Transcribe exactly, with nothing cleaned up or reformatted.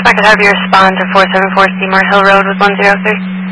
I could have you respond to four seven four Seymour Hill Road with one zero three.